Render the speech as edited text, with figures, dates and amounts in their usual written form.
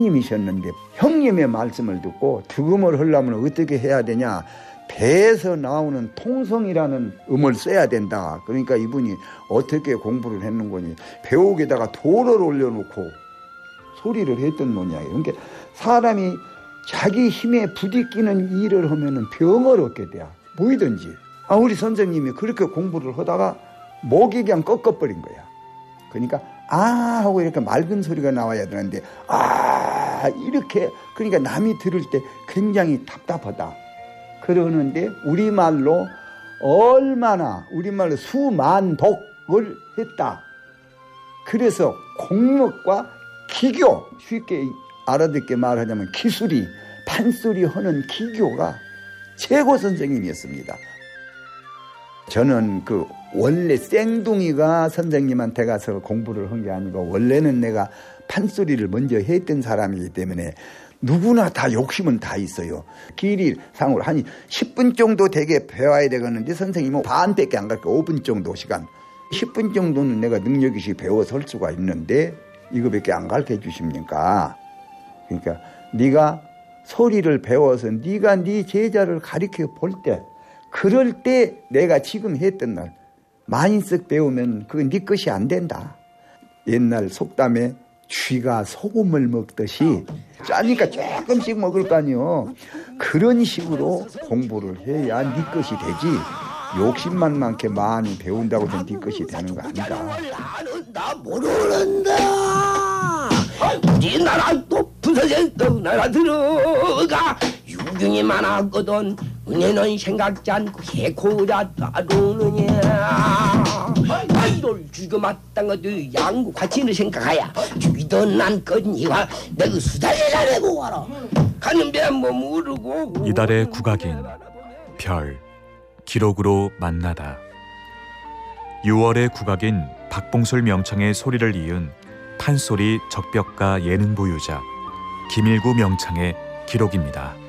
님이셨는데 형님의 말씀을 듣고 득음을 하려면 어떻게 해야 되냐, 배에서 나오는 통성이라는 음을 써야 된다. 그러니까 이분이 어떻게 공부를 했는 거니, 배옥에다가 돌을 올려놓고 소리를 했던 모양이에요. 그러니까 사람이 자기 힘에 부딪히는 일을 하면은 병을 얻게 돼요. 뭐이든지. 우리 선생님이 그렇게 공부를 하다가 목이 그냥 꺾어버린 거야. 그러니까 하고 이렇게 맑은 소리가 나와야 되는데 이렇게, 그러니까 남이 들을 때 굉장히 답답하다 그러는데 우리말로 수만독을 했다. 그래서 공력과 기교, 쉽게 알아듣게 말하자면 기술이, 판소리 하는 기교가 최고 선생님이었습니다. 저는 원래 쌩둥이가 선생님한테 가서 공부를 한 게 아니고, 원래는 내가 판소리를 먼저 했던 사람이기 때문에 누구나 다 욕심은 다 있어요. 길이 상으로 한 10분 정도 되게 배워야 되겠는데 선생님은 반밖에 안 갈게요. 5분 정도 시간. 10분 정도는 내가 능력이 배워서 할 수가 있는데 이거밖에 안 가르쳐 주십니까? 그러니까 네가 소리를 배워서 네가 네 제자를 가르쳐 볼 때, 그럴 때 내가 지금 했던 날 많이 쓱 배우면 그건 네 것이 안 된다. 옛날 속담에 쥐가 소금을 먹듯이 짜니까 조금씩 먹을 거 아니요. 그런 식으로 공부를 해야 네 것이 되지, 욕심만 많게 많이 배운다고 해서 네 것이 되는 거 아니다. 나 모르는다. 네 나라 높은 서재 나라 들어가. 유경이 많았거든. 은혜는 생각지 않고 해코자 따르느냐. 이를 죽여 마땅 것도 양구 같이는 생각하야. 죽이던 난 거니와 내가 수다리라 내고 와라. 가는 배 뭐 모르고. 이달의 국악인 별 기록으로 만나다. 6월의 국악인 박봉솔 명창의 소리를 이은 판소리 적벽가 예능 보유자 김일구 명창의 기록입니다.